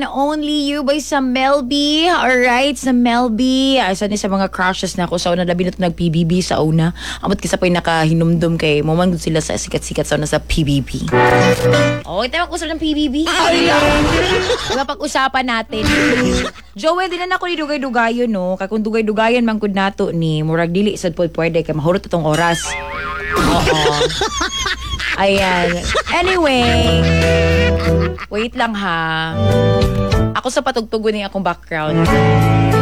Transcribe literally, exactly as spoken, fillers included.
Only You by sa Melby. Alright, sa Melby. Asa ni sa mga crushes na ako sa una. Labi na ito nag-P B B sa una. Amot kisa pa'y nakahinumdum kay Maman gud sila sa sikat-sikat sa una sa P B B. Okay, tayo mag-usap ng P B B. Diba pag-usapan natin? Joel, din na ako ni Dugay-Dugayon, no? Kaya kung Dugay-Dugayon man gud nato ni Murag dili sad po pwede kay mahurot itong oras. Oo. Ayan. Anyway, wait lang ha. Ako sa patugtugon ni akong background.